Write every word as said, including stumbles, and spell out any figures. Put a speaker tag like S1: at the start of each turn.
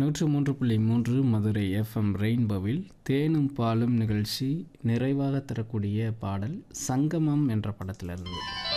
S1: நூற்று மூன்று புள்ளி மூன்று மதுரை எஃப்எம் ரெயின்போவில் தேனும் பாலும் நிகழ்ச்சி நிறைவாக தரக்கூடிய பாடல் சங்கமம் என்ற படத்திலிருந்து.